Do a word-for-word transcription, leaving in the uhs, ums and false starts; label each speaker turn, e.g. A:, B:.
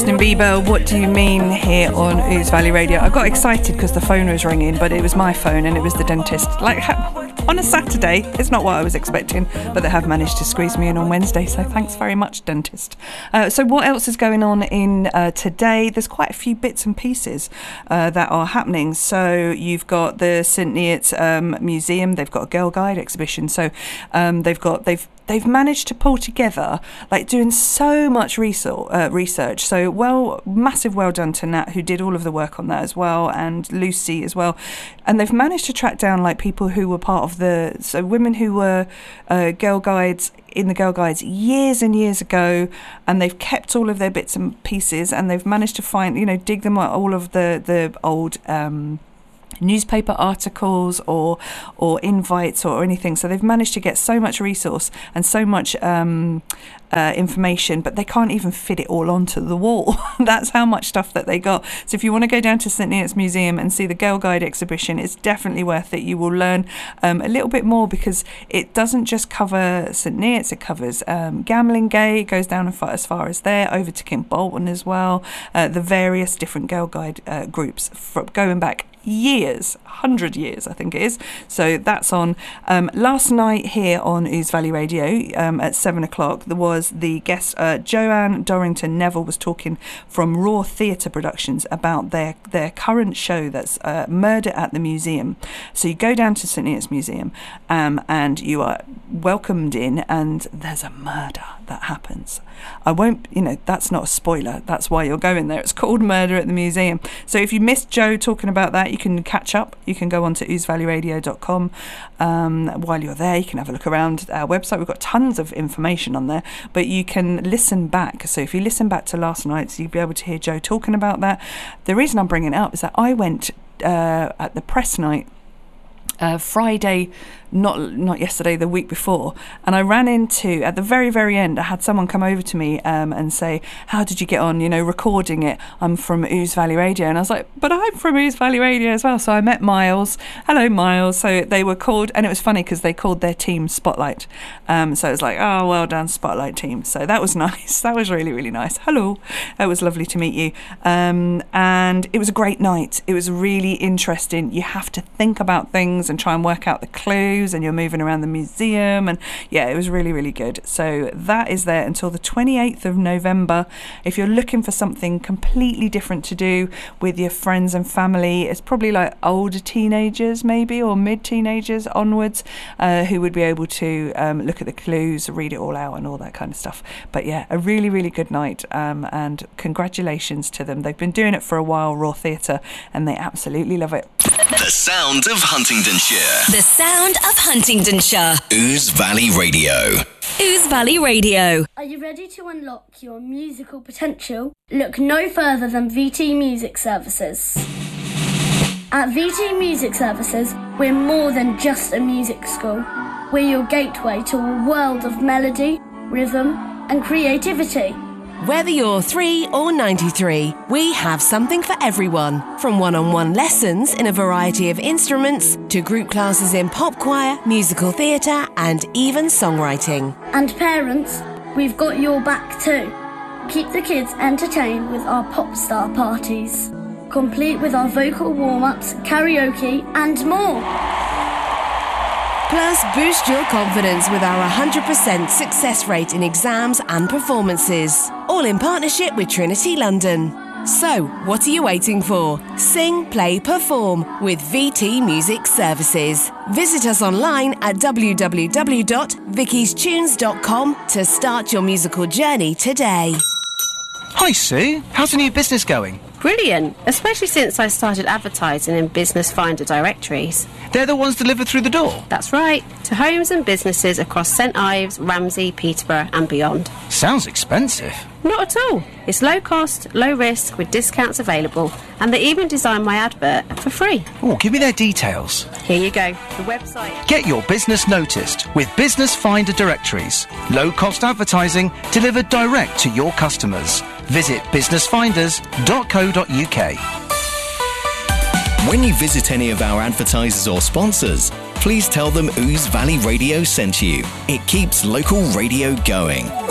A: Justin Bieber, What Do You Mean, here on Ooze Valley Radio. I got excited because the phone was ringing, but it was my phone and it was the dentist. Like, ha- on a Saturday, it's not what I was expecting, but they have managed to squeeze me in on Wednesday, so thanks very much, dentist. Uh, so what else is going on in uh, today? There's quite a few bits and pieces uh, that are happening. So you've got the St Neots um, Museum, they've got a Girl Guide exhibition, so um, they've got, they've They've managed to pull together, like doing so much research, uh, research. So well, massive well done to Nat, who did all of the work on that as well, and Lucy as well. And they've managed to track down like people who were part of the, so women who were uh, Girl Guides, in the Girl Guides years and years ago, and they've kept all of their bits and pieces, and they've managed to find, you know, dig them out, all of the, the old um newspaper articles or or invites or anything. So they've managed to get so much resource and so much um, uh, information, but they can't even fit it all onto the wall. That's how much stuff that they got. So if you want to go down to St Neots Museum and see the Girl Guide exhibition, it's definitely worth it. You will learn um, a little bit more, because it doesn't just cover St Neots, it covers um, Gamlingay, it goes down as far, as far as there, over to Kimbolton as well, uh, the various different Girl Guide uh, groups from going back years, one hundred years I think it is. So that's on. Um, last night here on Ooze Valley Radio um, at seven o'clock, there was the guest uh, Joanne Dorrington Neville was talking from Raw Theatre Productions about their their current show that's uh, Murder at the Museum. So you go down to St Neots Museum um, and you are welcomed in, and there's a murder that happens. I won't, you know, that's not a spoiler. That's why you're going there. It's called Murder at the Museum. So if you missed Joe talking about that, you can catch up. You can go on to ooze valley radio dot com. Um, while you're there, you can have a look around our website. We've got tons of information on there, but you can listen back. So if you listen back to last night, so you'll be able to hear Joe talking about that. The reason I'm bringing it up is that I went uh, at the press night Uh, Friday, not not yesterday, the week before, and I ran into, at the very very end, I had someone come over to me um, and say, how did you get on, you know, recording it? I'm from Ooze Valley Radio. And I was like, but I'm from Ooze Valley Radio as well. So I met Miles. Hello Miles. So they were called, and it was funny because they called their team Spotlight, um, so it was like, oh, well done Spotlight team. So that was nice. That was really really nice. Hello, it was lovely to meet you, um, and it was a great night. It was really interesting. You have to think about things and try and work out the clues, and you're moving around the museum, and yeah, it was really really good. So that is there until the twenty-eighth of November. If you're looking for something completely different to do with your friends and family, it's probably like older teenagers maybe, or mid-teenagers onwards, uh, who would be able to um, look at the clues, read it all out and all that kind of stuff. But yeah, a really really good night, um, and congratulations to them. They've been doing it for a while, Raw Theatre, and they absolutely love it.
B: The sound of Huntingdonshire.
C: The sound of Huntingdonshire.
B: Ooze Valley Radio.
C: Ooze Valley Radio.
D: Are you ready to unlock your musical potential? Look no further than V T Music Services. At V T Music Services, we're more than just a music school. We're your gateway to a world of melody, rhythm, and creativity.
E: Whether you're three or ninety-three, we have something for everyone. From one-on-one lessons in a variety of instruments to group classes in pop choir, musical theatre and even songwriting.
D: And parents, we've got your back too. Keep the kids entertained with our pop star parties, complete with our vocal warm-ups, karaoke and more.
E: Plus, boost your confidence with our one hundred percent success rate in exams and performances. All in partnership with Trinity London. So, what are you waiting for? Sing, play, perform with V T Music Services. Visit us online at w w w dot vickies tunes dot com to start your musical journey today.
F: Hi Sue, how's the new business going?
G: Brilliant, especially since I started advertising in Business Finder directories.
F: They're the ones delivered through the door?
G: That's right, to homes and businesses across St Ives, Ramsey, Peterborough and beyond.
F: Sounds expensive.
G: Not at all. It's low cost, low risk with discounts available, and they even designed my advert for free.
F: Oh, give me their details.
G: Here you go, the website.
F: Get your business noticed with Business Finder directories. Low cost advertising delivered direct to your customers. Visit business finders dot co dot u k.
B: When you visit any of our advertisers or sponsors, please tell them Ooze Valley Radio sent you. It keeps local radio going.